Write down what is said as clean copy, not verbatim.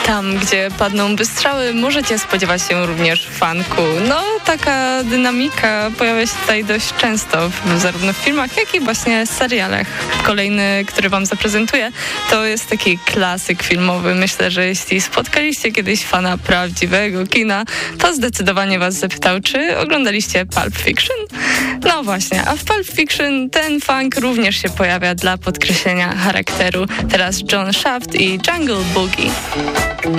Tam, gdzie padną bystrzały, możecie spodziewać się również funku. No, taka dynamika pojawia się tutaj dość często, zarówno w filmach, jak i właśnie serialach. Kolejny, który wam zaprezentuję, to jest taki klasyk filmowy. Myślę, że jeśli spotkaliście kiedyś fana prawdziwego kina, to zdecydowanie was zapytał, czy oglądaliście Pulp Fiction? No właśnie, a w Pulp Fiction ten funk również się pojawia dla podkreślenia charakteru. Teraz John Shaft i Jungle Boogie.